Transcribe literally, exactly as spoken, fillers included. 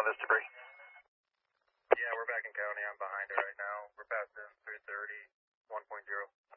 of this debris? Yeah, we're back in county. I'm behind it right now. We're passing three thirty, one point zero.